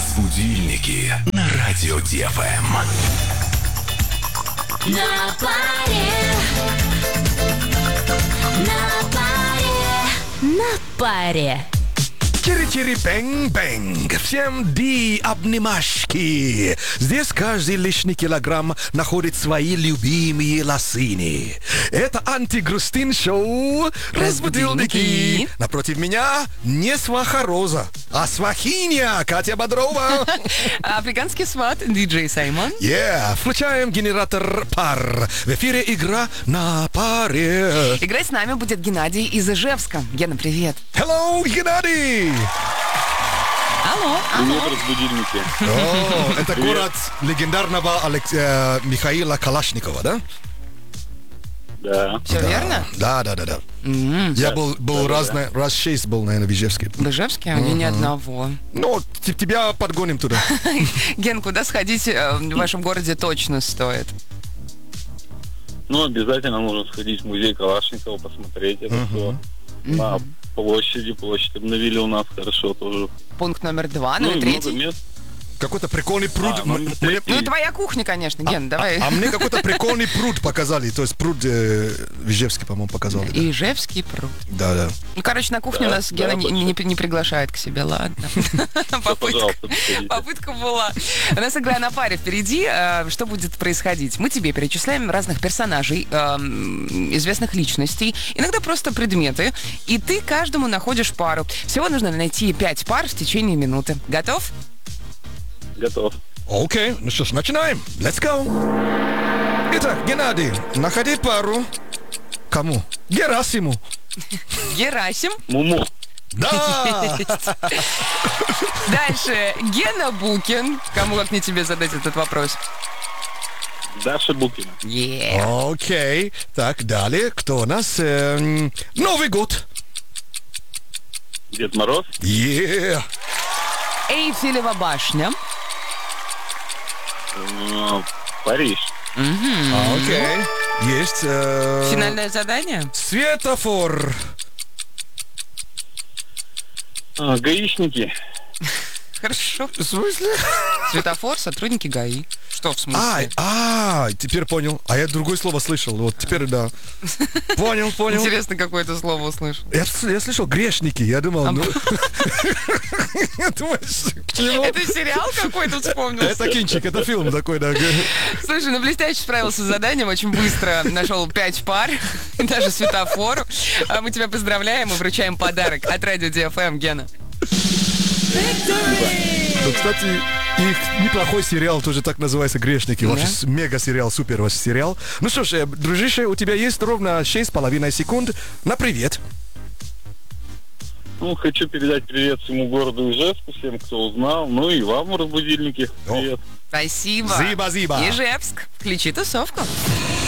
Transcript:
Разбудильники на радио ДФМ. На паре. На паре. На паре. Чири-чири-бэнг-бэнг. Всем обнимашки. Здесь каждый лишний килограмм находит свои любимые лосины. Это антигрустин шоу «Разбудильники». Напротив меня не сваха Роза, а свахиня Катя Бодрова. Африканский сват диджей Саймон. Включаем генератор пар. В эфире игра на паре. Играть с нами будет Геннадий из Ижевска. Гена, привет. Hello, Геннадий! Алло. Привет, разбудильники. О, это город легендарного Михаила Калашникова, да? Да. Все верно? Да. Я был раз 6 был, наверное, в Ижевске. В Ижевске? А ни одного. Ну, тебя подгоним туда. Ген, куда сходить в вашем городе точно стоит? Ну, обязательно нужно сходить в музей Калашникова, посмотреть это все. На площадь обновили у нас хорошо тоже. Пункт номер 2, Ну, ну и и много третий. мест. Какой-то прикольный пруд. Ну, твоя кухня, конечно, Ген, давай. А мне какой-то прикольный пруд показали. То есть пруд в Ижевске, по-моему, показали. Да. Ижевский пруд. Да. Ну, короче, на кухню Да, нас да, Гена точно. не приглашает к себе, ладно. Пожалуйста, приходите. Попытка была. У нас игра на паре впереди. Что будет происходить? Мы тебе перечисляем разных персонажей, известных личностей, иногда просто предметы, и ты каждому находишь пару. Всего нужно найти 5 пар в течение минуты. Готов? Готов. Окей, ну что ж, начинаем. Let's go. Итак, Геннадий, находи пару. Кому? Герасиму. Герасим. Муму. Да! Дальше Гена Букин. Кому как не тебе задать этот вопрос? Даша Букина. Окей. Так, далее. Кто у нас? Новый год. Дед Мороз. Эйфелева башня. Париж. Окей. Есть. Финальное задание? Светофор. Гаишники. Хорошо. В смысле? Светофор, сотрудники ГАИ. Что в смысле? Теперь понял. А я другое слово слышал. Вот теперь да. Понял. Интересно, какое ты слово услышал. Я слышал грешники. Я думал, Я думаю, к чему? Это сериал какой-то вспомнил? Это кинчик, это фильм такой, да. Слушай, ну блестяще справился с заданием, очень быстро нашел 5 пар, даже светофор. Мы тебя поздравляем и вручаем подарок от радио DFM, Гена. Ну, кстати, их неплохой сериал, тоже так называется «Грешники». Вообще мега сериал, супер вообще сериал. Ну что ж, дружище, у тебя есть ровно 6,5 секунд на привет. Ну, хочу передать привет всему городу Ижевску, всем, кто узнал. Ну и вам, разбудильники, привет. Спасибо. Зиба. Ижевск, включи тусовку.